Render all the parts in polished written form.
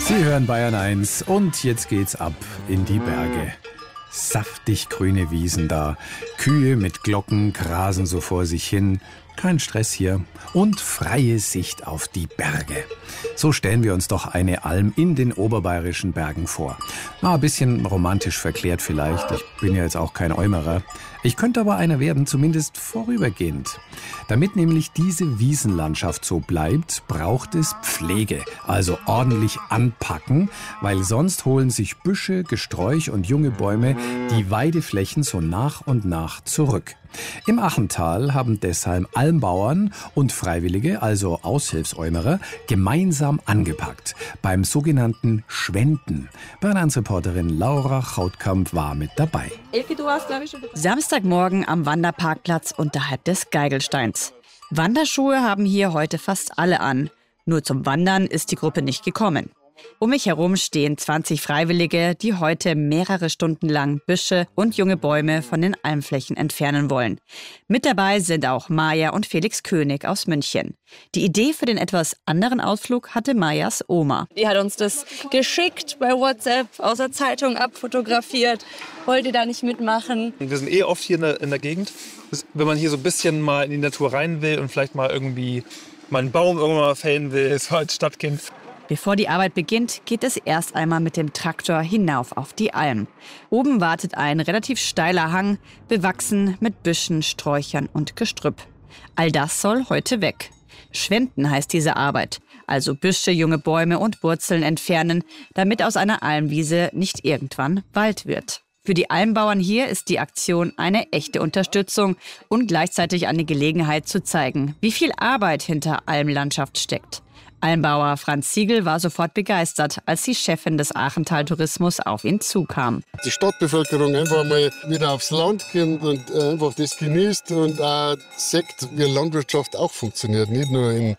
Sie hören Bayern 1 und jetzt geht's ab in die Berge. Saftig grüne Wiesen da, Kühe mit Glocken grasen so vor sich hin, kein Stress hier und freie Sicht auf die Berge. So stellen wir uns doch eine Alm in den oberbayerischen Bergen vor. Ein bisschen romantisch verklärt vielleicht, ich bin ja jetzt auch kein Äumerer. Ich könnte aber einer werden, zumindest vorübergehend. Damit nämlich diese Wiesenlandschaft so bleibt, braucht es Pflege, also ordentlich anpacken, weil sonst holen sich Büsche, Gesträuch und junge Bäume die Weideflächen so nach und nach zurück. Im Achental haben deshalb Almbauern und Freiwillige, also Aushilfsäumerer, gemeinsam angepackt beim sogenannten Schwenden. Bayern-1-Reporterin Laura Chautkamp war mit dabei. Samstagmorgen am Wanderparkplatz unterhalb des Geigelsteins. Wanderschuhe haben hier heute fast alle an. Nur zum Wandern ist die Gruppe nicht gekommen. Um mich herum stehen 20 Freiwillige, die heute mehrere Stunden lang Büsche und junge Bäume von den Almflächen entfernen wollen. Mit dabei sind auch Maja und Felix König aus München. Die Idee für den etwas anderen Ausflug hatte Majas Oma. Die hat uns das geschickt bei WhatsApp, aus der Zeitung abfotografiert. Wollt ihr da nicht mitmachen? Wir sind oft hier in der Gegend. Wenn man hier so ein bisschen mal in die Natur rein will und vielleicht mal irgendwie mal einen Baum irgendwann mal fällen will, so als Stadtkind. Bevor die Arbeit beginnt, geht es erst einmal mit dem Traktor hinauf auf die Alm. Oben wartet ein relativ steiler Hang, bewachsen mit Büschen, Sträuchern und Gestrüpp. All das soll heute weg. Schwenden heißt diese Arbeit, also Büsche, junge Bäume und Wurzeln entfernen, damit aus einer Almwiese nicht irgendwann Wald wird. Für die Almbauern hier ist die Aktion eine echte Unterstützung und gleichzeitig eine Gelegenheit zu zeigen, wie viel Arbeit hinter Almlandschaft steckt. Almbauer Franz Siegel war sofort begeistert, als die Chefin des Achental-Tourismus auf ihn zukam. Die Stadtbevölkerung einfach mal wieder aufs Land kommt und einfach das genießt und auch sieht, wie Landwirtschaft auch funktioniert. Nicht nur in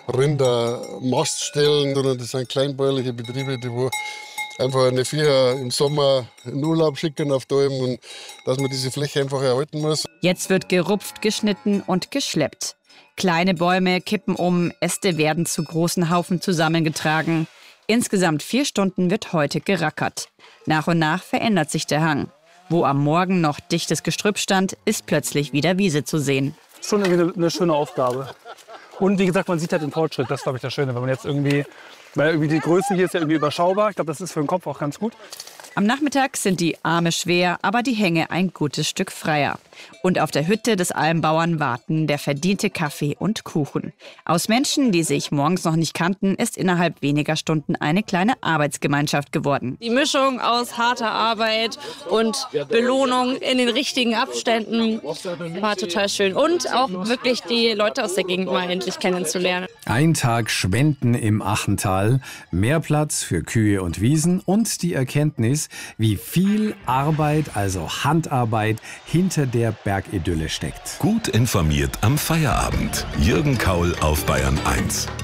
Rindermaststellen, sondern das sind kleinbäuerliche Betriebe, die wo einfach eine Viecher im Sommer in Urlaub schicken auf die Alm und dass man diese Fläche einfach erhalten muss. Jetzt wird gerupft, geschnitten und geschleppt. Kleine Bäume kippen um, Äste werden zu großen Haufen zusammengetragen. Insgesamt 4 Stunden wird heute gerackert. Nach und nach verändert sich der Hang. Wo am Morgen noch dichtes Gestrüpp stand, ist plötzlich wieder Wiese zu sehen. Schon irgendwie eine schöne Aufgabe. Und wie gesagt, man sieht halt den Fortschritt. Das ist, glaube ich, das Schöne. Wenn man jetzt weil die Größe hier ist ja irgendwie überschaubar. Ich glaube, das ist für den Kopf auch ganz gut. Am Nachmittag sind die Arme schwer, aber die Hänge ein gutes Stück freier. Und auf der Hütte des Almbauern warten der verdiente Kaffee und Kuchen. Aus Menschen, die sich morgens noch nicht kannten, ist innerhalb weniger Stunden eine kleine Arbeitsgemeinschaft geworden. Die Mischung aus harter Arbeit und Belohnung in den richtigen Abständen war total schön. Und auch wirklich die Leute aus der Gegend mal endlich kennenzulernen. Ein Tag Schwenden im Achental, mehr Platz für Kühe und Wiesen und die Erkenntnis, wie viel Arbeit, also Handarbeit, hinter der Bergidylle steckt. Gut informiert am Feierabend. Jürgen Kaul auf Bayern 1.